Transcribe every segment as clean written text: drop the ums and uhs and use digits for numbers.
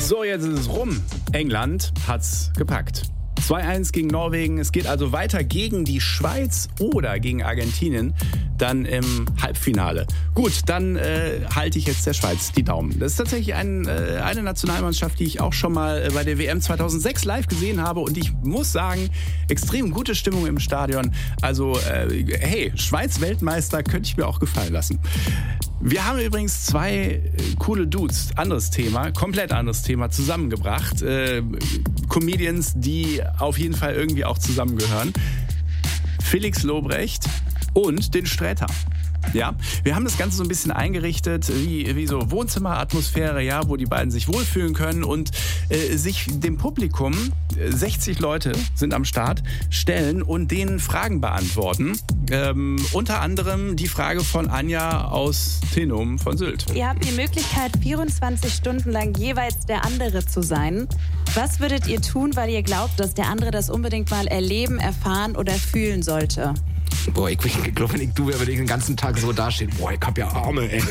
So, jetzt ist es rum. England hat's gepackt. 2-1 gegen Norwegen. Es geht also weiter gegen die Schweiz oder gegen Argentinien dann im Halbfinale. Gut, dann halte ich jetzt der Schweiz die Daumen. Das ist tatsächlich eine Nationalmannschaft, die ich auch schon mal bei der WM 2006 live gesehen habe. Und ich muss sagen, extrem gute Stimmung im Stadion. Also, hey, Schweiz-Weltmeister könnte ich mir auch gefallen lassen. Wir haben übrigens zwei coole Dudes, komplett anderes Thema, zusammengebracht. Comedians, die auf jeden Fall irgendwie auch zusammengehören. Felix Lobrecht und den Sträter. Ja, wir haben das Ganze so ein bisschen eingerichtet, wie so Wohnzimmeratmosphäre, ja, wo die beiden sich wohlfühlen können und sich dem Publikum, 60 Leute sind am Start, stellen und denen Fragen beantworten. Unter anderem die Frage von Anja aus Tenum von Sylt. Ihr habt die Möglichkeit, 24 Stunden lang jeweils der andere zu sein. Was würdet ihr tun, weil ihr glaubt, dass der andere das unbedingt mal erleben, erfahren oder fühlen sollte? Boah, ich glaube, wenn ich den ganzen Tag so dastehe, boah, ich hab ja Arme, ey.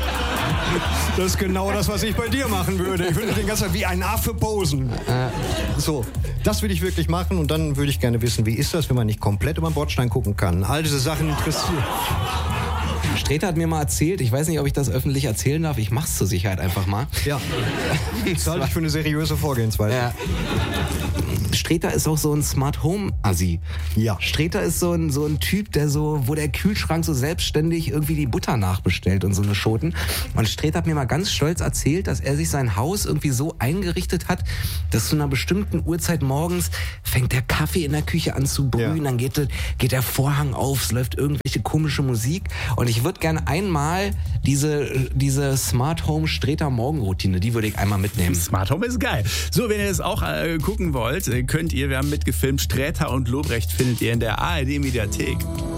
Das ist genau das, was ich bei dir machen würde. Ich würde den ganzen Tag wie ein Affe posen. So, das würde ich wirklich machen und dann würde ich gerne wissen, wie ist das, wenn man nicht komplett über den Bordstein gucken kann. All diese Sachen interessieren. Sträter hat mir mal erzählt, ich weiß nicht, ob ich das öffentlich erzählen darf, ich mach's zur Sicherheit einfach mal. Ja, das halte ich für eine seriöse Vorgehensweise. Ja. Sträter ist auch so ein Smart Home Assi. Ja. Sträter ist so ein Typ, wo der Kühlschrank so selbstständig irgendwie die Butter nachbestellt und so eine Schoten. Und Sträter hat mir mal ganz stolz erzählt, dass er sich sein Haus irgendwie so eingerichtet hat, dass zu einer bestimmten Uhrzeit morgens fängt der Kaffee in der Küche an zu brühen, dann geht der Vorhang auf, es läuft irgendwelche komische Musik. Und ich würde gerne einmal diese Smart Home Sträter Morgenroutine, die würde ich einmal mitnehmen. Smart Home ist geil. So, wenn ihr das auch gucken wollt, könnt ihr, wir haben mitgefilmt, Sträter und Lobrecht findet ihr in der ARD Mediathek.